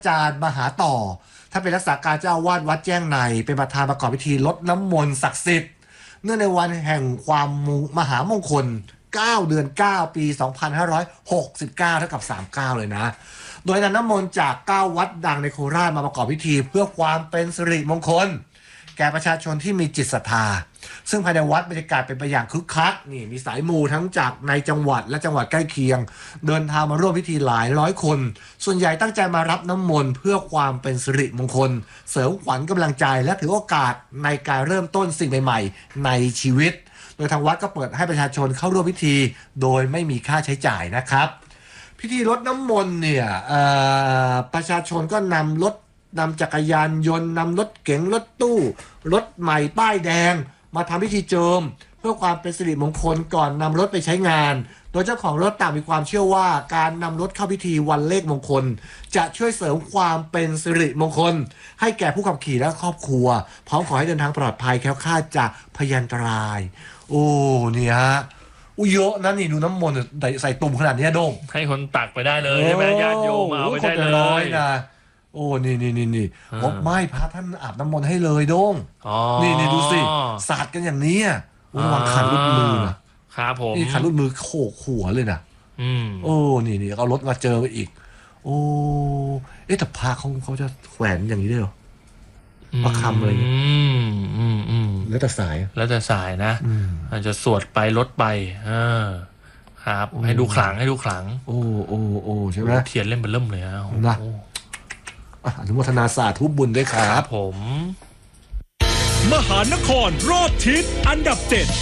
อาจารย์มหาต่อถ้าเป็นรักษาการเจ้าอาวาสวัดแจ้งในเป็นประธานประกอบพิธีรดน้ำมนต์ศักดิ์สิทธิ์เนื่องในวันแห่งความมหามงคล9 เดือน 9 ปี 2569 เท่ากับ39เลยนะโดยนำน้ำมนต์จาก9วัดดังในโคราชมาประกอบพิธีเพื่อความเป็นสิริมงคลแก่ประชาชนที่มีจิตศรัทธาซึ่งภายในวัดบรรยากาศเป็นไปอย่างคึกคักนี่มีสายมูทั้งจากในจังหวัดและจังหวัดใกล้เคียงเดินทางมาร่วมพิธีหลายร้อยคนส่วนใหญ่ตั้งใจมารับน้ำมนต์เพื่อความเป็นสิริมงคลเสริมขวัญกำลังใจและถือโอกาสในการเริ่มต้นสิ่งใหม่ๆในชีวิตโดยทางวัดก็เปิดให้ประชาชนเข้าร่วมพิธีโดยไม่มีค่าใช้จ่ายนะครับพิธีรดน้ำมนต์เนี่ยประชาชนก็นำจักรยานยนต์นำรถเก๋งรถตู้รถใหม่ป้ายแดงมาทำพิธีเจิมเพื่อความเป็นสิริมงคลก่อนนำรถไปใช้งานโดยเจ้าของรถต่างมีความเชื่อว่าการนำรถเข้าพิธีวันเลขมงคลจะช่วยเสริมความเป็นสิริมงคลให้แก่ผู้ขับขี่และครอบครัวพร้อมขอให้เดินทางปลอดภัยแคล้วคลาดจากพยันตรายโอ้เนี่ยฮะเยอะนะนี่ดูน้ำมนต์ใส่ตุ่มขนาดนี้โด่งให้คนตักไปได้เลยใช่ไหมญาติโยมเอาไปได้เลยนะโอ้นี่ไม่พระท่านอาบน้ำมนต์ให้เลยโด่งนี่ดูสิสาดกันอย่างนี้ระวังขันรุดมือนะครับผมนี่ขันรุดมือโขกหัวเลยนะโอ้นี่เอารถมาเจอไปอีกโอ้แต่พระเขาจะแขวนอย่างนี้ได้หรอประคำอะไรอย่างนี้แล้วแต่สายนะอาจจะสวดไปลดไปครับให้ดูขลังโอ้ใช่ไหมเทียนเล่นเป็นเริ่มเลยนะอนุโมทนาสาธุบุญด้วยครับผมมหานครรอบทิศอันดับ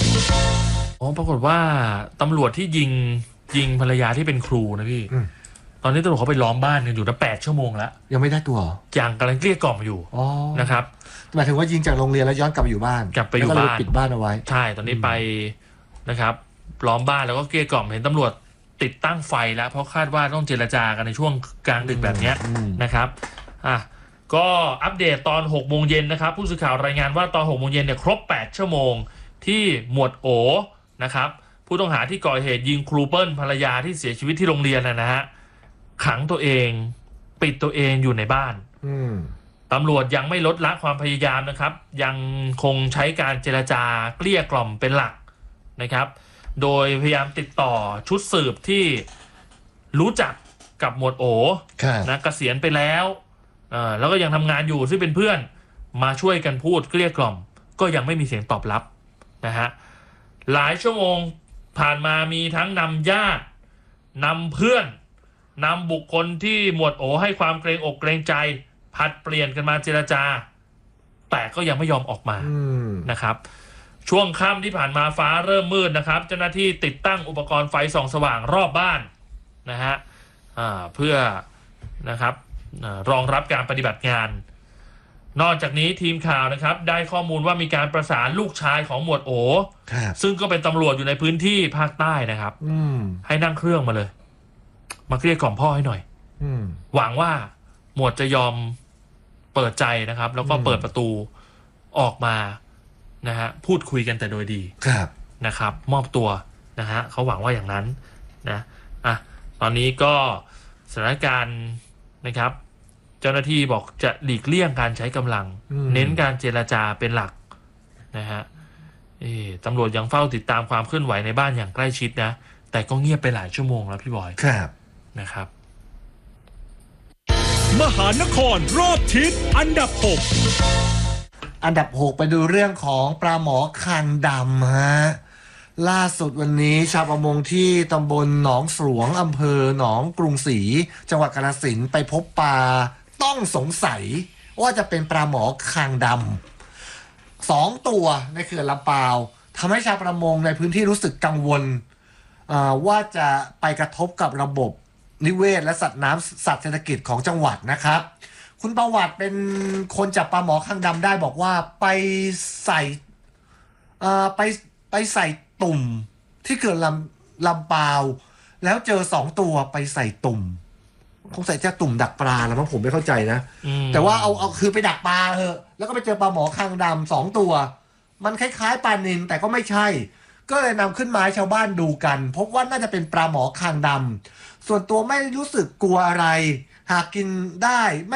7 ปรากฏว่าตำรวจที่ยิงภรรยาที่เป็นครูนะพี่ตอนนี้ตำรวจเขาไปล้อมบ้านกันอยู่ตั้ง8 ชั่วโมงแล้วยังไม่ได้ตัวยังกำลังเกลี้ยกล่อมอยู่นะครับหมายถึงว่ายิงจากโรงเรียนแล้วย้อนกลับไปอยู่บ้านปิดบ้านเอาไว้ใช่ตอนนี้ไปนะครับล้อมบ้านแล้วก็เกลี้ยกล่อมเห็นตำรวจติดตั้งไฟแล้วเพราะคาดว่าต้องเจรจากันในช่วงกลางดึกแบบนี้นะครับก็อัปเดตตอน6 โมงเย็นนะครับผู้สื่อข่าวรายงานว่าตอน6 โมงเย็นเนี่ยครบ8 ชั่วโมงที่หมวดโอนะครับผู้ต้องหาที่ก่อเหตุยิงครูเปิ้ลภรรยาที่เสียชีวิตที่โรงเรียนนะฮะขังตัวเองปิดตัวเองอยู่ในบ้านตำรวจยังไม่ลดละความพยายามนะครับยังคงใช้การเจรจาเกลี้ยกล่อมเป็นหลักนะครับโดยพยายามติดต่อชุดสืบที่รู้จักกับหมวดโอนะเกษียณไปแล้วแล้วก็ยังทำงานอยู่ซึ่งเป็นเพื่อนมาช่วยกันพูดเกลี้ยกล่อมก็ยังไม่มีเสียงตอบรับนะฮะหลายชั่วโมงผ่านมามีทั้งนำญาตินำเพื่อนนำบุคคลที่หมวดโอให้ความเกรงอกเกรงใจผัดเปลี่ยนกันมาเจรจาแต่ก็ยังไม่ยอมออกมานะครับช่วงค่ำที่ผ่านมาฟ้าเริ่มมืดนะครับเจ้าหน้าที่ติดตั้งอุปกรณ์ไฟส่องสว่างรอบบ้านนะฮะเพื่อนะครับรองรับการปฏิบัติงานนอกจากนี้ทีมข่าวนะครับได้ข้อมูลว่ามีการประสานลูกชายของหมวดโอซึ่งก็เป็นตำรวจอยู่ในพื้นที่ภาคใต้นะครับให้นั่งเครื่องมาเลยมาเกลี้ยกล่อมพ่อให้หน่อยหวังว่าหมวดจะยอมเปิดใจนะครับแล้วก็เปิดประตูออกมานะฮะพูดคุยกันแต่โดยดีนะครับมอบตัวนะฮะเขาหวังว่าอย่างนั้นนะตอนนี้ก็สถานการณ์นะครับเจ้าหน้าที่บอกจะหลีกเลี่ยงการใช้กำลังเน้นการเจรจาเป็นหลักนะฮะตำรวจยังเฝ้าติดตามความเคลื่อนไหวในบ้านอย่างใกล้ชิดนะแต่ก็เงียบไปหลายชั่วโมงแล้วพี่บอยนะครับมหานครรอบทิศอันดับ6 ไปดูเรื่องของปลาหมอคางดำฮะล่าสุดวันนี้ชาวประมงที่ตำบลหนองสวงอำเภอหนองกรุงศรีจังหวัดกาฬสินธุ์ไปพบปลาต้องสงสัยว่าจะเป็นปลาหมอคางดำ2 ตัวในเขื่อนลำปาวทำให้ชาวประมงในพื้นที่รู้สึกกังวลว่าจะไปกระทบกับระบบนิเวศและสัตว์น้ำสัตว์เศรษฐกิจของจังหวัดนะครับคุณประวัติเป็นคนจับปลาหมอคางดำได้บอกว่าไปใส่ตุ่มที่เกิดลำปาวแล้วเจอ2 ตัวไปใส่ตุ่มคงใส่เจ้าตุ่มดักปลาแล้วมั้งผมไม่เข้าใจนะแต่ว่าเอาคือไปดักปลาเถอะแล้วก็ไปเจอปลาหมอคางดำ2 ตัวมันคล้ายๆปลานิลแต่ก็ไม่ใช่ก็เลยนำขึ้นมาให้ชาวบ้านดูกันพบว่าน่าจะเป็นปลาหมอคางดำส่วนตัวไม่รู้สึกกลัวอะไรหากกินได้ไม่